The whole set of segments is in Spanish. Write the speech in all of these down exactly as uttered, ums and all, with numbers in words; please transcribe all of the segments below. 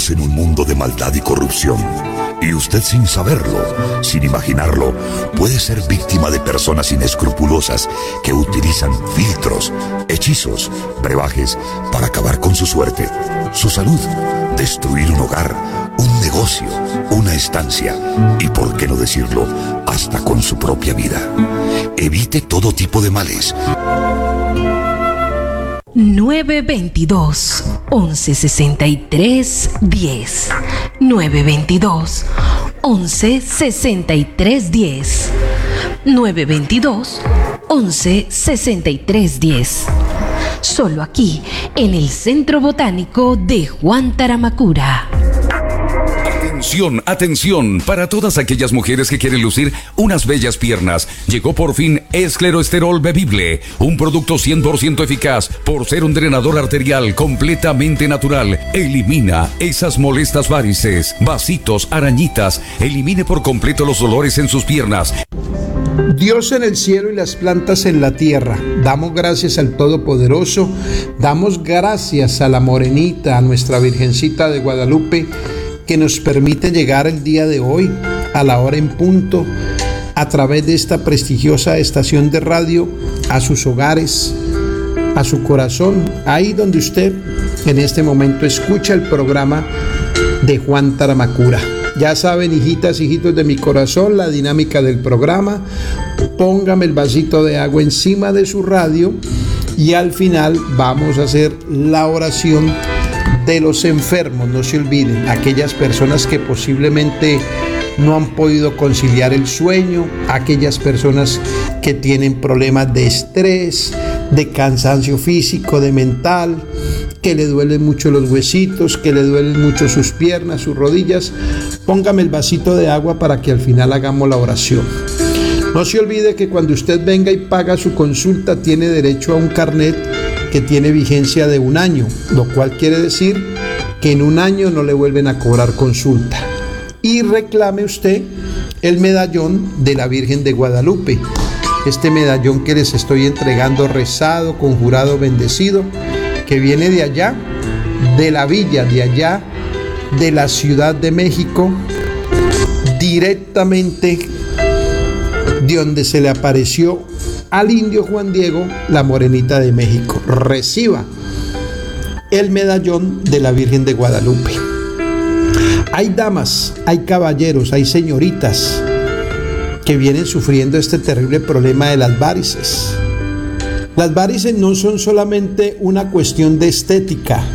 Vivimos en un mundo de maldad y corrupción. Y usted, sin saberlo, sin imaginarlo, puede ser víctima de personas inescrupulosas que utilizan filtros, hechizos, brebajes para acabar con su suerte, su salud, destruir un hogar, un negocio, una estancia y, por qué no decirlo, hasta con su propia vida. Evite todo tipo de males. nueve veintidós, once sesenta y tres, diez. nueve veintidós, once sesenta y tres, diez. nueve veintidós, once sesenta y tres, diez. Solo aquí, en el Centro Botánico de Juan Taramacura. Atención, atención, para todas aquellas mujeres que quieren lucir unas bellas piernas, llegó por fin Escleroesterol Bebible, un producto cien por ciento eficaz por ser un drenador arterial completamente natural. Elimina esas molestas varices, vasitos, arañitas, elimine por completo los dolores en sus piernas. Dios en el cielo y las plantas en la tierra, damos gracias al Todopoderoso, damos gracias a la Morenita, a nuestra Virgencita de Guadalupe, que nos permite llegar el día de hoy a la hora en punto a través de esta prestigiosa estación de radio a sus hogares, a su corazón, ahí donde usted en este momento escucha el programa de Juan Taramacura. Ya saben, hijitas, hijitos de mi corazón, la dinámica del programa. Póngame el vasito de agua encima de su radio y al final vamos a hacer la oración de los enfermos. No se olviden, aquellas personas que posiblemente no han podido conciliar el sueño, aquellas personas que tienen problemas de estrés, de cansancio físico, de mental, que le duelen mucho los huesitos, que le duelen mucho sus piernas, sus rodillas. Póngame el vasito de agua para que al final hagamos la oración. No se olvide que cuando usted venga y paga su consulta tiene derecho a un carnet que tiene vigencia de un año, lo cual quiere decir que en un año no le vuelven a cobrar consulta. Y reclame usted el medallón de la Virgen de Guadalupe, este medallón que les estoy entregando rezado, conjurado, bendecido, que viene de allá, de la villa, de allá, de la Ciudad de México, directamente de donde se le apareció al indio Juan Diego, la Morenita de México. Reciba el medallón de la Virgen de Guadalupe. Hay damas, hay caballeros, hay señoritas que vienen sufriendo este terrible problema de las varices. Las varices no son solamente una cuestión de estética,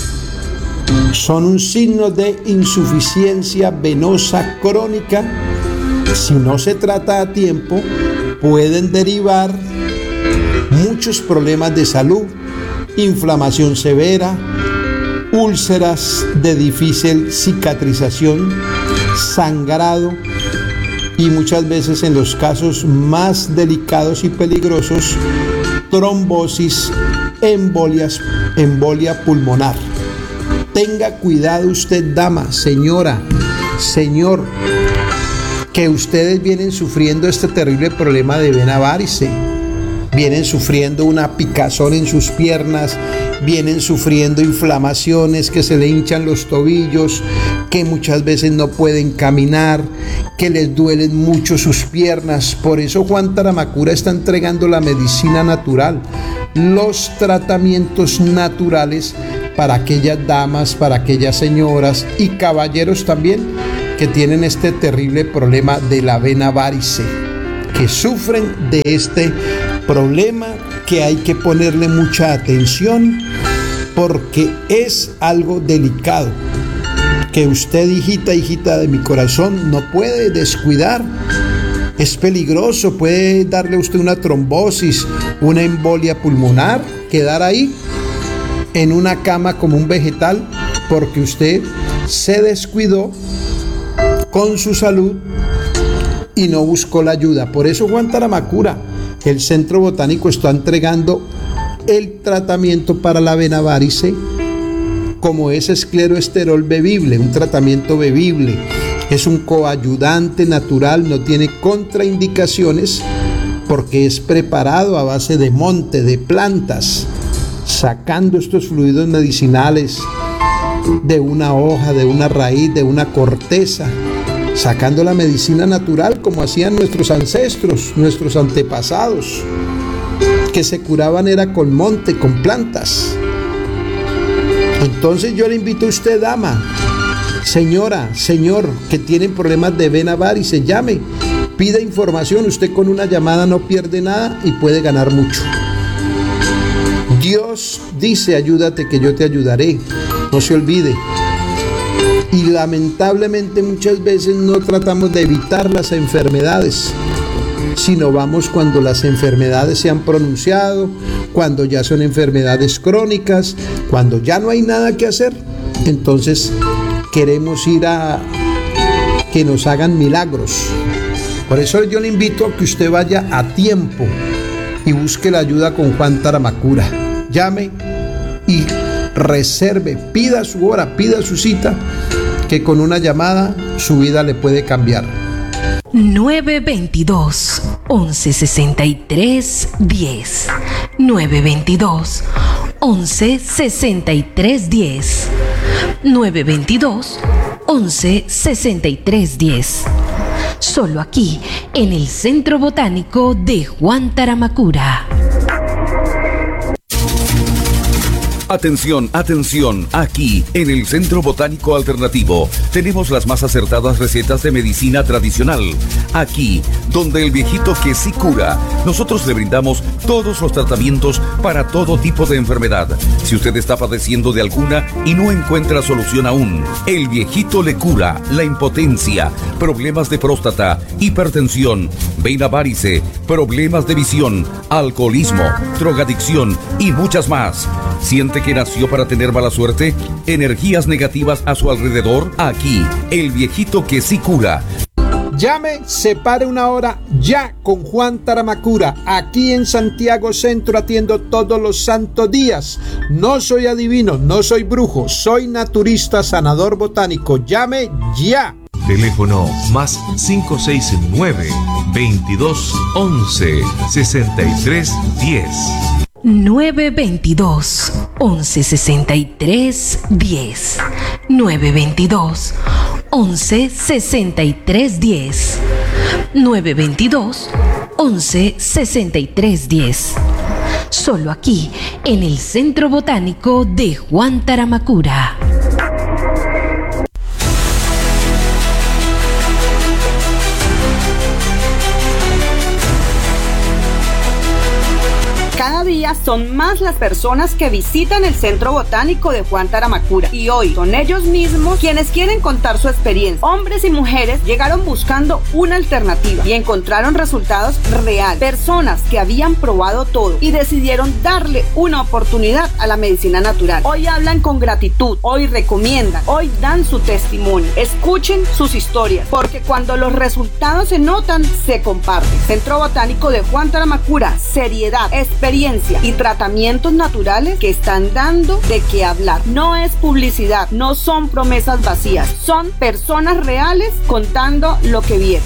son un signo de insuficiencia venosa crónica. Si no se trata a tiempo, pueden derivar muchos problemas de salud, inflamación severa, úlceras de difícil cicatrización, sangrado y muchas veces, en los casos más delicados y peligrosos, trombosis, embolias, embolia pulmonar. Tenga cuidado usted, dama, señora, señor, que ustedes vienen sufriendo este terrible problema de vena varice, vienen sufriendo una picazón en sus piernas, vienen sufriendo inflamaciones, que se le hinchan los tobillos, que muchas veces no pueden caminar, que les duelen mucho sus piernas. Por eso Juan Taramacura está entregando la medicina natural, los tratamientos naturales para aquellas damas, para aquellas señoras y caballeros también que tienen este terrible problema de la vena varice, que sufren de este problema, que hay que ponerle mucha atención porque es algo delicado, que usted, hijita, hijita de mi corazón, no puede descuidar. Es peligroso, puede darle a usted una trombosis, una embolia pulmonar, quedar ahí en una cama como un vegetal porque usted se descuidó con su salud y no buscó la ayuda. Por eso Juan Taramacura, el Centro Botánico, está entregando el tratamiento para la vena varice, como es escleroesterol bebible, un tratamiento bebible. Es un coayudante natural, no tiene contraindicaciones porque es preparado a base de monte, de plantas, sacando estos fluidos medicinales, de una hoja, de una raíz, de una corteza, sacando la medicina natural como hacían nuestros ancestros, nuestros antepasados, que se curaban era con monte, con plantas. Entonces yo le invito a usted, dama, señora, señor, que tienen problemas de vena varice, llame, pida información. Usted con una llamada no pierde nada y puede ganar mucho. Dios dice, ayúdate que yo te ayudaré, no se olvide. Y lamentablemente muchas veces no tratamos de evitar las enfermedades, sino vamos cuando las enfermedades se han pronunciado, cuando ya son enfermedades crónicas, cuando ya no hay nada que hacer. Entonces queremos ir a que nos hagan milagros. Por eso yo le invito a que usted vaya a tiempo y busque la ayuda con Juan Taramacura. Llame y reserve, pida su hora, pida su cita, que con una llamada su vida le puede cambiar. nueve veintidós, once sesenta y tres, diez. nueve veintidós, once sesenta y tres, diez. nueve veintidós, once sesenta y tres, diez. Solo aquí, en el Centro Botánico de Juan Taramacura. Atención, atención, aquí en el Centro Botánico Alternativo tenemos las más acertadas recetas de medicina tradicional. Aquí, donde el viejito que sí cura, nosotros le brindamos todos los tratamientos para todo tipo de enfermedad. Si usted está padeciendo de alguna y no encuentra solución aún, el viejito le cura la impotencia, problemas de próstata, hipertensión, vena varice, problemas de visión, alcoholismo, drogadicción y muchas más. ¿Siente que nació para tener mala suerte? ¿Energías negativas a su alrededor? Aquí, el viejito que sí cura. Llame, separe una hora ya con Juan Taramacura. Aquí en Santiago Centro atiendo todos los santos días. No soy adivino, no soy brujo, soy naturista, sanador botánico. Llame ya. Teléfono más cinco seis nueve, veintidós, once, sesenta y tres, diez. nueve veintidós, once sesenta y tres, diez. nueve veintidós, once sesenta y tres, diez. nueve veintidós, once sesenta y tres, diez. Solo aquí, en el Centro Botánico de Juan Taramacura. Cada día son más las personas que visitan el Centro Botánico de Juan Taramacura y hoy son ellos mismos quienes quieren contar su experiencia. Hombres y mujeres llegaron buscando una alternativa y encontraron resultados reales. Personas que habían probado todo y decidieron darle una oportunidad a la medicina natural. Hoy hablan con gratitud, hoy recomiendan, hoy dan su testimonio. Escuchen sus historias, porque cuando los resultados se notan, se comparten. Centro Botánico de Juan Taramacura, seriedad, experiencia y tratamientos naturales que están dando de qué hablar. No es publicidad, no son promesas vacías, son personas reales contando lo que vieron.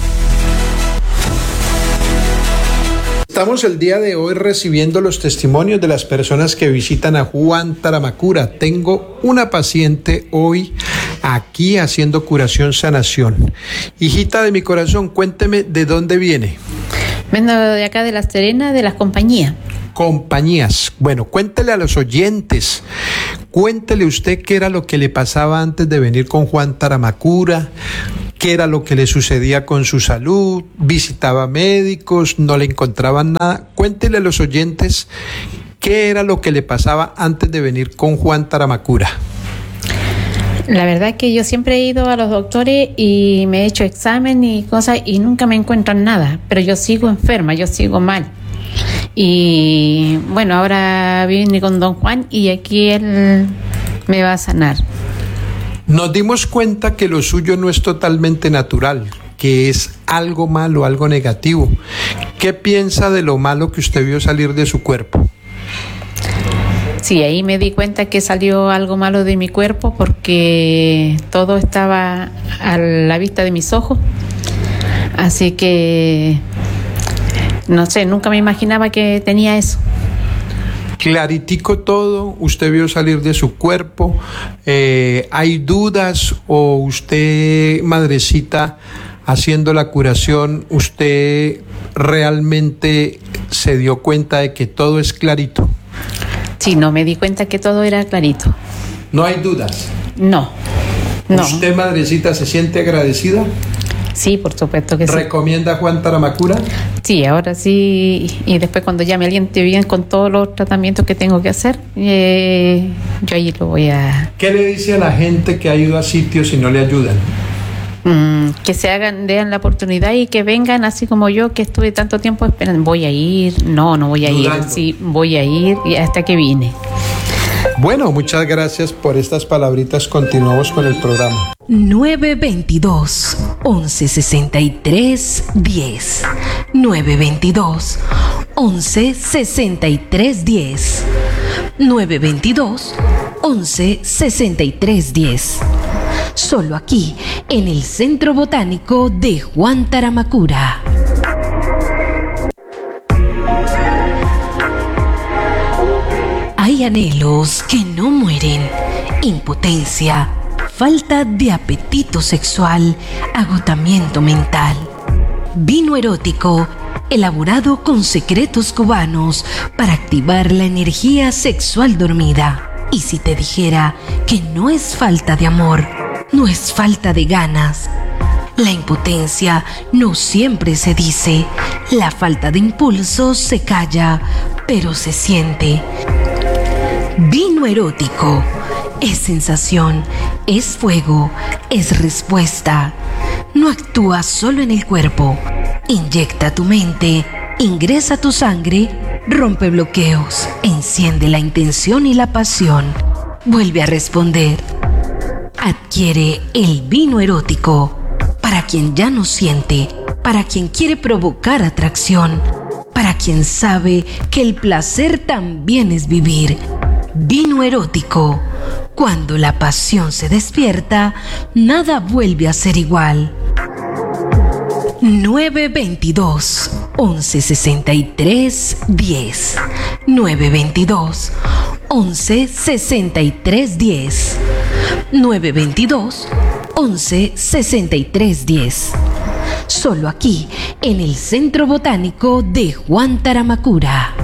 Estamos el día de hoy recibiendo los testimonios de las personas que visitan a Juan Taramacura. Tengo una paciente hoy aquí haciendo curación sanación. Hijita de mi corazón, cuénteme de dónde viene. Vengo de acá de La Serena, de las compañías. Compañías. Bueno, cuéntele a los oyentes, cuéntele usted qué era lo que le pasaba antes de venir con Juan Taramacura, qué era lo que le sucedía con su salud, visitaba médicos, no le encontraban nada. Cuéntele a los oyentes qué era lo que le pasaba antes de venir con Juan Taramacura. La verdad es que yo siempre he ido a los doctores y me he hecho examen y cosas y nunca me encuentran nada, pero yo sigo enferma, yo sigo mal. Y bueno, ahora vine con don Juan y aquí él me va a sanar. Nos dimos cuenta que lo suyo no es totalmente natural, que es algo malo, algo negativo. ¿Qué piensa de lo malo que usted vio salir de su cuerpo? Sí, ahí me di cuenta que salió algo malo de mi cuerpo porque todo estaba a la vista de mis ojos. Así que, no sé, nunca me imaginaba que tenía eso. claritico todo, usted vio salir de su cuerpo, eh, ¿hay dudas o usted, madrecita, haciendo la curación, usted realmente se dio cuenta de que todo es clarito? Sí, no, me di cuenta que todo era clarito. ¿No hay dudas? No, no. ¿Usted, madrecita, se siente agradecida? Sí, por supuesto que sí. ¿Recomienda Juan Taramacura? Sí, ahora sí. Y después cuando ya me aliente bien con todos los tratamientos que tengo que hacer, eh, yo ahí lo voy a... ¿Qué le dice a la gente que ha ido a sitios y no le ayudan? Mm, que se hagan, den la oportunidad y que vengan así como yo, que estuve tanto tiempo esperando. ¿Voy a ir? No, no voy a Dudando. ir. Sí, voy a ir y hasta que vine. Bueno, muchas gracias por estas palabritas. Continuamos con el programa. nueve veintidós, once sesenta y tres, diez. nueve veintidós, once sesenta y tres, diez. nueve veintidós, once sesenta y tres, diez. Solo aquí, en el Centro Botánico de Juan Taramacura. Hay anhelos que no mueren, impotencia, falta de apetito sexual, agotamiento mental. Vino erótico, elaborado con secretos cubanos para activar la energía sexual dormida. Y si te dijera que no es falta de amor, no es falta de ganas. La impotencia no siempre se dice, la falta de impulso se calla, pero se siente. Vino erótico es sensación, es fuego, es respuesta. No actúa solo en el cuerpo, inyecta tu mente, ingresa tu sangre, rompe bloqueos, enciende la intención y la pasión, vuelve a responder. Adquiere el vino erótico para quien ya no siente, para quien quiere provocar atracción, para quien sabe que el placer también es vivir. Vino erótico. Cuando la pasión se despierta, nada vuelve a ser igual. nueve veintidós, once sesenta y tres, diez. nueve veintidós, once sesenta y tres, diez. nueve veintidós, once sesenta y tres, diez. Solo aquí, en el Centro Botánico de Juan Taramacura.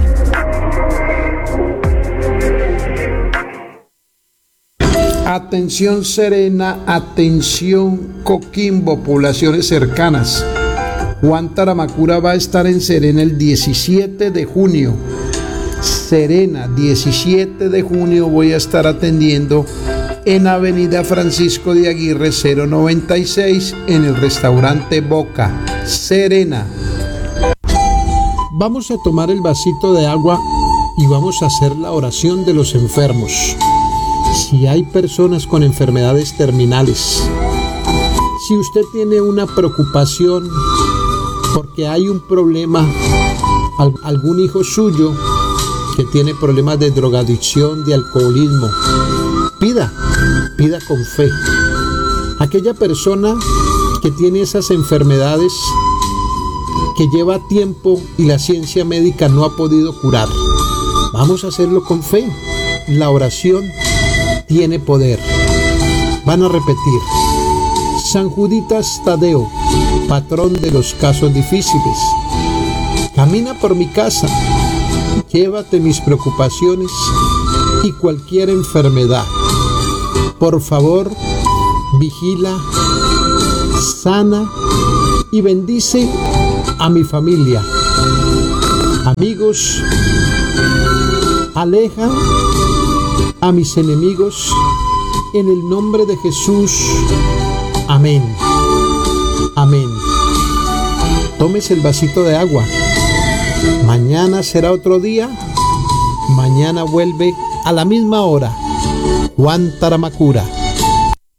Atención Serena, atención Coquimbo, poblaciones cercanas. Juan Taramacura va a estar en Serena el diecisiete de junio. Serena, diecisiete de junio voy a estar atendiendo en Avenida Francisco de Aguirre cero noventa y seis en el restaurante Boca, Serena. Vamos a tomar el vasito de agua y vamos a hacer la oración de los enfermos. Si hay personas con enfermedades terminales, si usted tiene una preocupación porque hay un problema, algún hijo suyo que tiene problemas de drogadicción, de alcoholismo, pida, pida con fe. Aquella persona que tiene esas enfermedades que lleva tiempo y la ciencia médica no ha podido curar, vamos a hacerlo con fe. La oración tiene poder. Van a repetir: San Juditas Tadeo, patrón de los casos difíciles, camina por mi casa, llévate mis preocupaciones y cualquier enfermedad. Por favor, vigila, sana y bendice a mi familia. Amigos, aleja a mis enemigos, en el nombre de Jesús. Amén. Amén. Tómese el vasito de agua. Mañana será otro día. Mañana vuelve a la misma hora Juan Taramacura.